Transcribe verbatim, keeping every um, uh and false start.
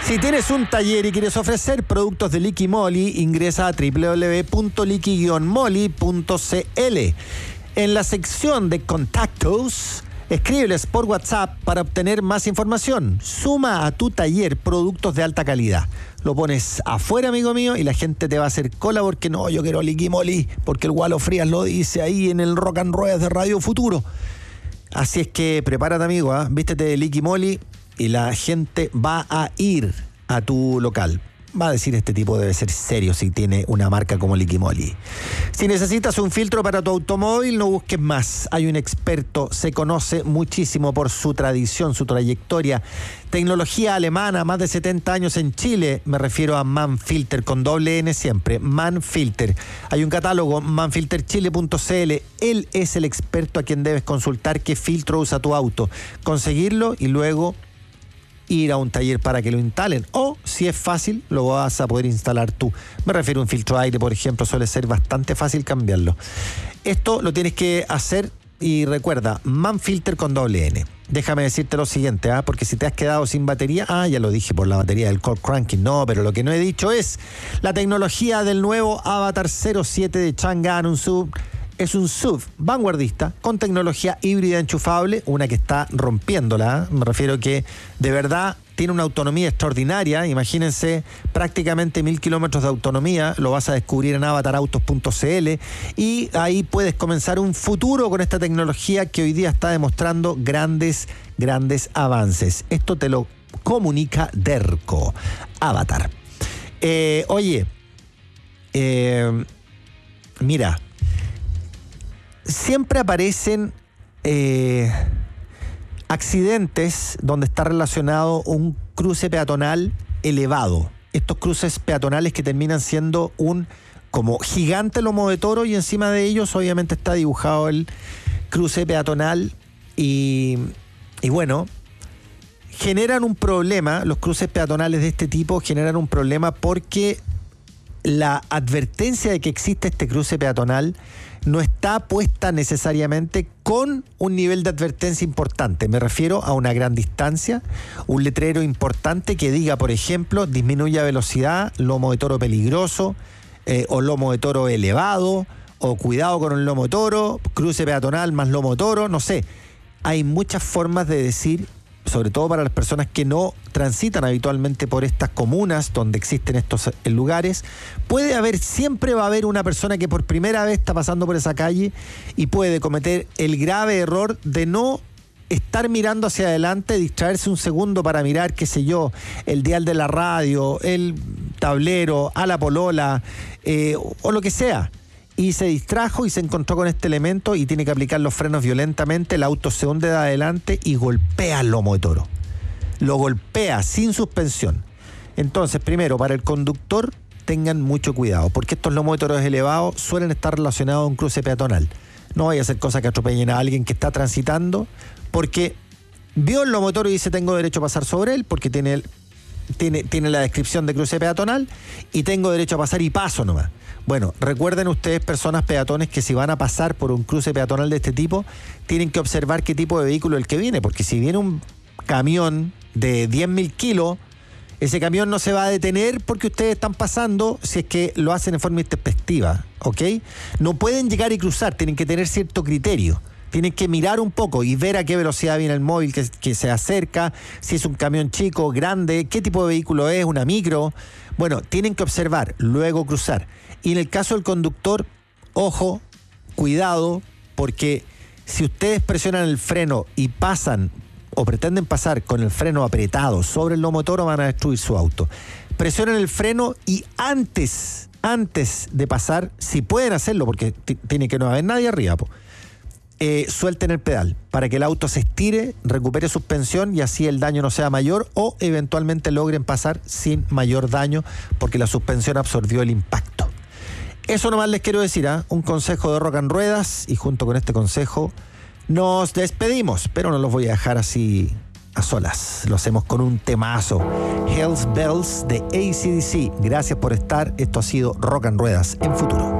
Si tienes un taller y quieres ofrecer productos de Liqui Moly, ingresa a doble u doble u doble u punto liqui guion moly punto c l. En la sección de contactos, escríbeles por WhatsApp para obtener más información. Suma a tu taller productos de alta calidad. Lo pones afuera, amigo mío, y la gente te va a hacer cola porque no, yo quiero Liqui Moly, porque el Gualo Frías lo dice ahí en el Rock and Ruedas de Radio Futuro. Así es que prepárate, amigo, ¿eh? Vístete de Liqui Moly y la gente va a ir a tu local. Va a decir, este tipo debe ser serio si tiene una marca como Liqui Moly. Si necesitas un filtro para tu automóvil, no busques más. Hay un experto, se conoce muchísimo por su tradición, su trayectoria. Tecnología alemana, más de setenta años en Chile. Me refiero a Manfilter, con doble N siempre. Manfilter. Hay un catálogo, manfilter chile punto c l. Él es el experto a quien debes consultar qué filtro usa tu auto. Conseguirlo y luego ir a un taller para que lo instalen, o si es fácil lo vas a poder instalar tú. Me refiero a un filtro de aire, por ejemplo, suele ser bastante fácil cambiarlo. Esto lo tienes que hacer y recuerda, Manfilter con doble N. Déjame decirte lo siguiente, ¿eh? porque si te has quedado sin batería, ah, ya lo dije por la batería del Cold Cranking, no, pero lo que no he dicho es la tecnología del nuevo Avatar cero siete de Chang'an, un sub. Es un S U V vanguardista con tecnología híbrida enchufable, una que está rompiéndola. Me refiero que de verdad tiene una autonomía extraordinaria. Imagínense, prácticamente mil kilómetros de autonomía. Lo vas a descubrir en avatar autos punto c l y ahí puedes comenzar un futuro con esta tecnología que hoy día está demostrando grandes, grandes avances. Esto te lo comunica Derco Avatar. Eh, oye, eh, mira, siempre aparecen eh, accidentes donde está relacionado un cruce peatonal elevado. Estos cruces peatonales que terminan siendo un como gigante lomo de toro y encima de ellos obviamente está dibujado el cruce peatonal y, y bueno, generan un problema. Los cruces peatonales de este tipo generan un problema porque la advertencia de que existe este cruce peatonal no está puesta necesariamente con un nivel de advertencia importante. Me refiero a una gran distancia, un letrero importante que diga, por ejemplo, disminuya velocidad, lomo de toro peligroso, eh, o lomo de toro elevado, o cuidado con el lomo de toro, cruce peatonal más lomo de toro, no sé. Hay muchas formas de decir, sobre todo para las personas que no transitan habitualmente por estas comunas donde existen estos lugares. Puede haber, siempre va a haber una persona que por primera vez está pasando por esa calle y puede cometer el grave error de no estar mirando hacia adelante, distraerse un segundo para mirar, qué sé yo, el dial de la radio, el tablero, a la polola, eh, o lo que sea. Y se distrajo y se encontró con este elemento y tiene que aplicar los frenos violentamente. El auto se hunde de adelante y golpea el lomo de toro. Lo golpea sin suspensión. Entonces, primero, para el conductor, tengan mucho cuidado, porque estos lomos de toros elevados suelen estar relacionados a un cruce peatonal. No vaya a hacer cosas que atropellen a alguien que está transitando, porque vio el lomo de toro y dice, tengo derecho a pasar sobre él, porque tiene, el, tiene, tiene la descripción de cruce peatonal, y tengo derecho a pasar y paso nomás. Bueno, recuerden ustedes, personas peatones, que si van a pasar por un cruce peatonal de este tipo, tienen que observar qué tipo de vehículo es el que viene, porque si viene un camión de diez mil kilos, ese camión no se va a detener porque ustedes están pasando si es que lo hacen en forma introspectiva, ¿ok? No pueden llegar y cruzar, tienen que tener cierto criterio. Tienen que mirar un poco y ver a qué velocidad viene el móvil que, que se acerca, si es un camión chico, grande, qué tipo de vehículo es, una micro. Bueno, tienen que observar, luego cruzar. Y en el caso del conductor, ojo, cuidado, porque si ustedes presionan el freno y pasan o pretenden pasar con el freno apretado sobre el lomo de toro, van a destruir su auto. Presionen el freno y antes, antes de pasar, si pueden hacerlo, porque t- tiene que no haber nadie arriba, po, eh, suelten el pedal para que el auto se estire, recupere suspensión y así el daño no sea mayor, o eventualmente logren pasar sin mayor daño porque la suspensión absorbió el impacto. Eso nomás les quiero decir, ¿eh? Un consejo de Rock and Ruedas, y junto con este consejo nos despedimos, pero no los voy a dejar así a solas. Lo hacemos con un temazo, Hell's Bells de A C D C. Gracias por estar. Esto ha sido Rock and Ruedas en Futuro.